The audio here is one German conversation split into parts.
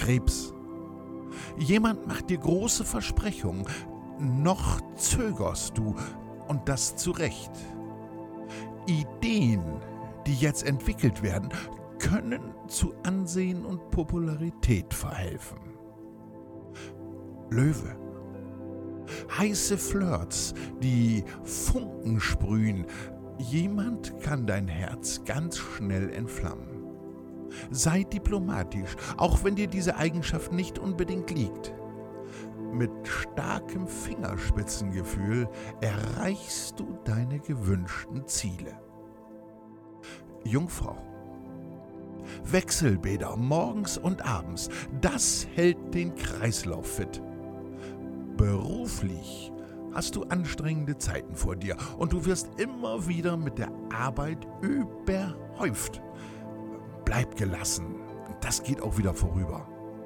Krebs. Jemand macht dir große Versprechungen, noch zögerst du, und das zu Recht. Ideen, die jetzt entwickelt werden, können zu Ansehen und Popularität verhelfen. Löwe. Heiße Flirts, die Funken sprühen. Jemand kann dein Herz ganz schnell entflammen. Sei diplomatisch, auch wenn dir diese Eigenschaft nicht unbedingt liegt. Mit starkem Fingerspitzengefühl erreichst du deine gewünschten Ziele. Jungfrau. Wechselbäder morgens und abends, das hält den Kreislauf fit. Beruflich hast du anstrengende Zeiten vor dir und du wirst immer wieder mit der Arbeit überhäuft. Bleib gelassen, das geht auch wieder vorüber.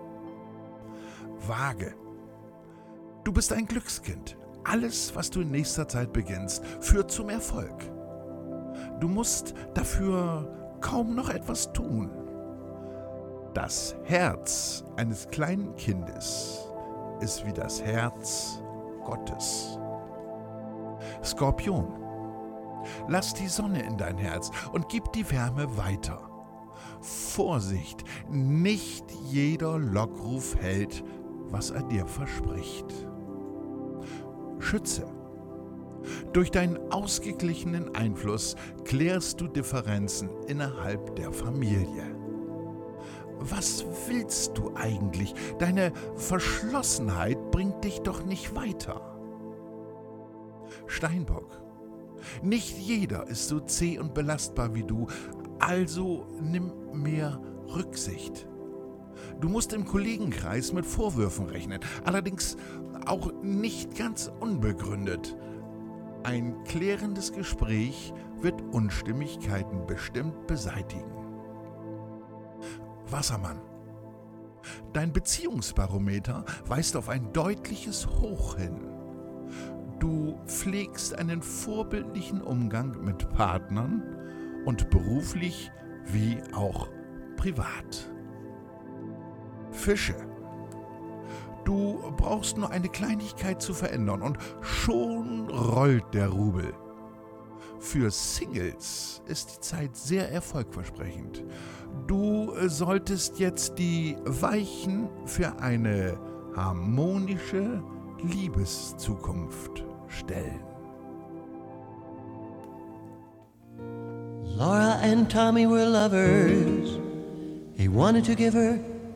Waage. Du bist ein Glückskind. Alles, was du in nächster Zeit beginnst, führt zum Erfolg. Du musst dafür kaum noch etwas tun. Das Herz eines kleinen Kindes ist wie das Herz Gottes. Skorpion. Lass die Sonne in dein Herz und gib die Wärme weiter. Vorsicht, nicht jeder Lockruf hält, was er dir verspricht. Schütze. Durch deinen ausgeglichenen Einfluss klärst du Differenzen innerhalb der Familie. Was willst du eigentlich? Deine Verschlossenheit bringt dich doch nicht weiter. Steinbock. Nicht jeder ist so zäh und belastbar wie du, also nimm mehr Rücksicht. Du musst im Kollegenkreis mit Vorwürfen rechnen, allerdings auch nicht ganz unbegründet. Ein klärendes Gespräch wird Unstimmigkeiten bestimmt beseitigen. Wassermann. Dein Beziehungsbarometer weist auf ein deutliches Hoch hin. Du pflegst einen vorbildlichen Umgang mit Partnern und beruflich wie auch privat. Fische. Du brauchst nur eine Kleinigkeit zu verändern und schon rollt der Rubel. Für Singles ist die Zeit sehr erfolgversprechend. Du solltest jetzt die Weichen für eine harmonische Liebeszukunft stellen. Laura and Tommy were lovers. He wanted to give her